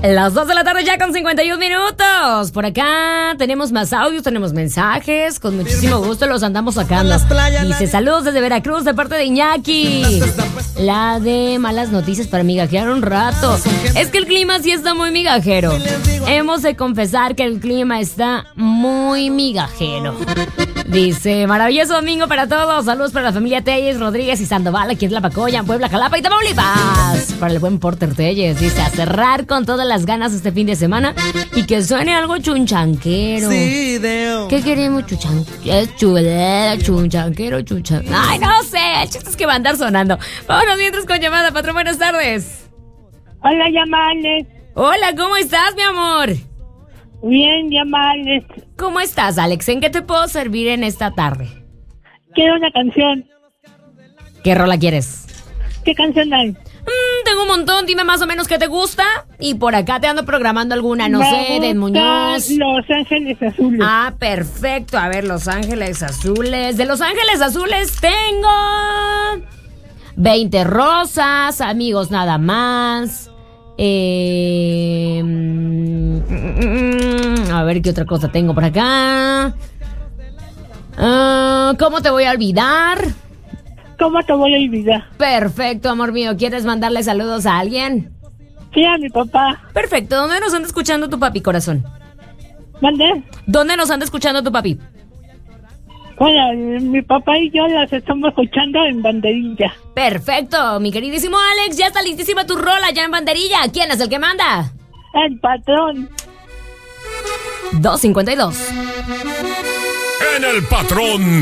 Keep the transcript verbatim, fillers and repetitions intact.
Las dos de la tarde ya con cincuenta y un minutos. Por acá tenemos más audios, tenemos mensajes. Con muchísimo gusto los andamos sacando. Dice, saludos desde Veracruz de parte de Iñaki. La de malas noticias para migajear un rato. Es que el clima sí está muy migajero. Hemos de confesar que el clima está muy migajero. Dice, maravilloso domingo para todos. Saludos para la familia Telles, Rodríguez y Sandoval, aquí en Tlapacoya, Puebla, Jalapa y Tamaulipas. Para el buen Porter Telles. Dice, a cerrar con todas las ganas este fin de semana y que suene algo chunchanquero. Sí, Deo. ¿Qué queremos, chuchanquero? Chulera, chunchanquero, chuchan... Ay, no sé, el chiste es que va a andar sonando. Vámonos mientras con llamada, patrón, buenas tardes. Hola, Yamales. Hola, ¿cómo estás, mi amor? Bien, Yamales. ¿Cómo estás, Alex? ¿En qué te puedo servir en esta tarde? Quiero una canción. ¿Qué rola quieres? ¿Qué canción hay? Mm, tengo un montón, dime más o menos qué te gusta. Y por acá te ando programando alguna, no Me sé, de gustan Muñoz. Los Ángeles Azules. Ah, perfecto. A ver, Los Ángeles Azules. De Los Ángeles Azules tengo veinte rosas, amigos nada más. Eh, a ver qué otra cosa tengo por acá. Ah, ¿cómo te voy a olvidar? ¿Cómo te voy a olvidar? Perfecto, amor mío. ¿Quieres mandarle saludos a alguien? Sí, a mi papá. Perfecto. ¿Dónde nos anda escuchando tu papi, corazón? ¿Mande? ¿Dónde nos anda escuchando tu papi? Bueno, mi papá y yo las estamos escuchando en Banderilla. Perfecto, mi queridísimo Alex. Ya está listísima tu rola ya en Banderilla. ¿Quién es el que manda? El patrón. dos cincuenta y dos. En El Patrón